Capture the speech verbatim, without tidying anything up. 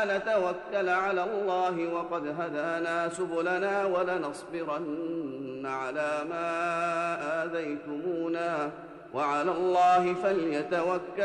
نتوكل على الله وقد هدانا سبلنا ولنصبرن على ما آذيتمونا وعلى الله فليتوكل